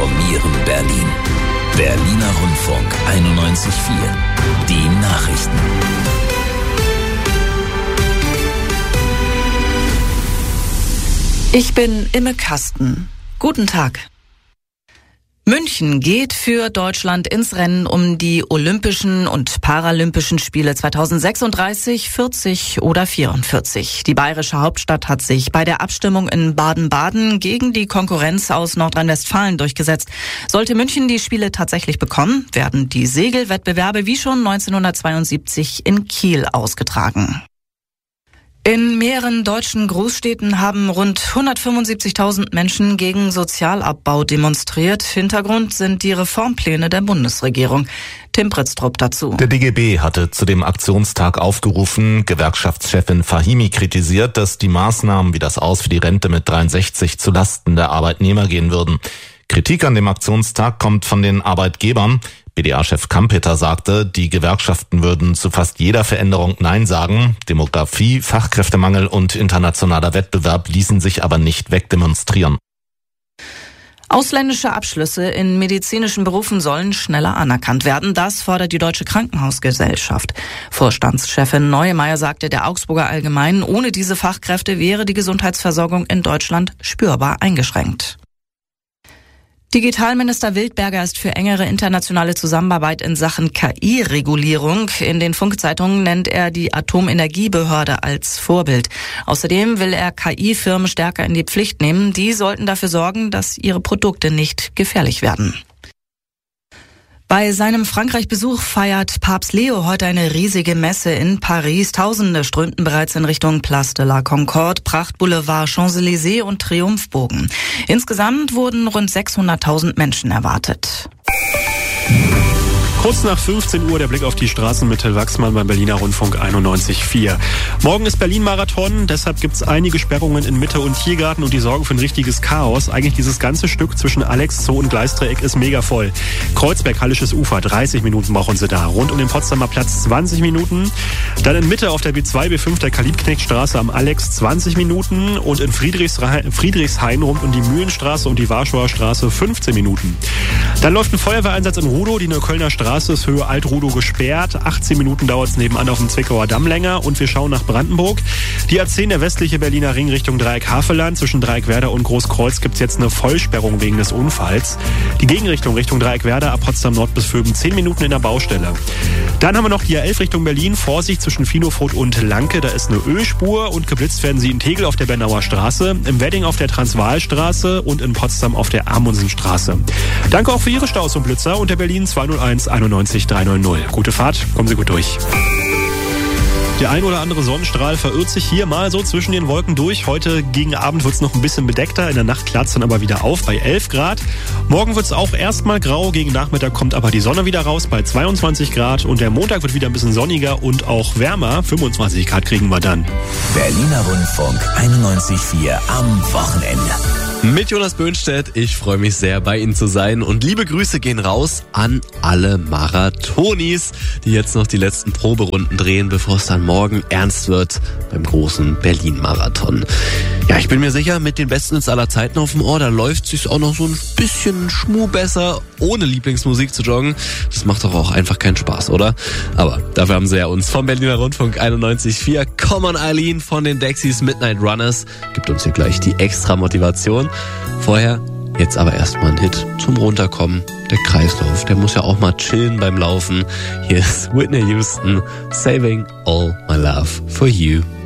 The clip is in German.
informieren Berlin. Berliner Rundfunk 91.4. Die Nachrichten. Ich bin Imme Kasten. Guten Tag. München geht für Deutschland ins Rennen um die Olympischen und Paralympischen Spiele 2036, 40 oder 44. Die bayerische Hauptstadt hat sich bei der Abstimmung in Baden-Baden gegen die Konkurrenz aus Nordrhein-Westfalen durchgesetzt. Sollte München die Spiele tatsächlich bekommen, werden die Segelwettbewerbe wie schon 1972 in Kiel ausgetragen. In mehreren deutschen Großstädten haben rund 175.000 Menschen gegen Sozialabbau demonstriert. Hintergrund sind die Reformpläne der Bundesregierung. Tim Pritztrup dazu. Der DGB hatte zu dem Aktionstag aufgerufen. Gewerkschaftschefin Fahimi kritisiert, dass die Maßnahmen wie das Aus für die Rente mit 63 zu Lasten der Arbeitnehmer gehen würden. Kritik an dem Aktionstag kommt von den Arbeitgebern. BDA-Chef Kampeter sagte, die Gewerkschaften würden zu fast jeder Veränderung Nein sagen. Demografie, Fachkräftemangel und internationaler Wettbewerb ließen sich aber nicht wegdemonstrieren. Ausländische Abschlüsse in medizinischen Berufen sollen schneller anerkannt werden. Das fordert die Deutsche Krankenhausgesellschaft. Vorstandschefin Neumeyer sagte der Augsburger Allgemeinen, ohne diese Fachkräfte wäre die Gesundheitsversorgung in Deutschland spürbar eingeschränkt. Digitalminister Wildberger ist für engere internationale Zusammenarbeit in Sachen KI-Regulierung. In den Funkzeitungen nennt er die Atomenergiebehörde als Vorbild. Außerdem will er KI-Firmen stärker in die Pflicht nehmen. Die sollten dafür sorgen, dass ihre Produkte nicht gefährlich werden. Bei seinem Frankreich-Besuch feiert Papst Leo heute eine riesige Messe in Paris. Tausende strömten bereits in Richtung Place de la Concorde, Prachtboulevard, Champs-Élysées und Triumphbogen. Insgesamt wurden rund 600.000 Menschen erwartet. Kurz nach 15 Uhr der Blick auf die Straßen mit Till Wachsmann beim Berliner Rundfunk 91.4. Morgen ist Berlin-Marathon, deshalb gibt es einige Sperrungen in Mitte und Tiergarten und die sorgen für ein richtiges Chaos. Eigentlich dieses ganze Stück zwischen Alex Zoo und Gleisdreieck ist mega voll. Kreuzberg, Hallisches Ufer, 30 Minuten brauchen sie da. Rund um den Potsdamer Platz 20 Minuten. Dann in Mitte auf der B2, B5 der Karl-Liebknecht-Straße am Alex 20 Minuten und in Friedrichshain rund um die Mühlenstraße und die Warschauer Straße 15 Minuten. Dann läuft ein Feuerwehreinsatz in Rudow, die Neuköllner Straße ist Höhe Alt-Rudow gesperrt. 18 Minuten dauert es nebenan auf dem Zwickauer Damm länger. Und wir schauen nach Brandenburg. Die A10, der westliche Berliner Ring Richtung Dreieck-Havelland. Zwischen Dreieck-Werder und Großkreuz gibt es jetzt eine Vollsperrung wegen des Unfalls. Die Gegenrichtung Richtung Dreieck-Werder ab Potsdam Nord bis Vöben 10 Minuten in der Baustelle. Dann haben wir noch die A11 Richtung Berlin. Vorsicht zwischen Viehnow-Foth und Lanke. Da ist eine Ölspur und geblitzt werden sie in Tegel auf der Bernauer Straße, im Wedding auf der Transvaalstraße und in Potsdam auf der Amundsenstraße. Danke auch für Ihre Staus und Blitzer und der Berlin 201 91 300. Gute Fahrt, kommen Sie gut durch. Der ein oder andere Sonnenstrahl verirrt sich hier mal so zwischen den Wolken durch. Heute gegen Abend wird es noch ein bisschen bedeckter. In der Nacht klart es dann aber wieder auf bei 11 Grad. Morgen wird es auch erstmal grau. Gegen Nachmittag kommt aber die Sonne wieder raus bei 22 Grad. Und der Montag wird wieder ein bisschen sonniger und auch wärmer. 25 Grad kriegen wir dann. Berliner Rundfunk 91.4 am Wochenende. Mit Jonas Böhnstedt, ich freue mich sehr, bei Ihnen zu sein und liebe Grüße gehen raus an alle Marathonis, die jetzt noch die letzten Proberunden drehen, bevor es dann morgen ernst wird beim großen Berlin-Marathon. Ja, ich bin mir sicher, mit den Besten aller Zeiten auf dem Ohr, da läuft es sich auch noch so ein bisschen Schmuh besser, ohne Lieblingsmusik zu joggen. Das macht doch auch einfach keinen Spaß, oder? Aber dafür haben Sie ja uns vom Berliner Rundfunk 91.4. Come on Eileen von den Dexys Midnight Runners. Gibt uns hier gleich die extra Motivation. Vorher, jetzt aber erstmal ein Hit zum Runterkommen. Der Kreislauf, der muss ja auch mal chillen beim Laufen. Hier ist Whitney Houston, Saving All My Love for You.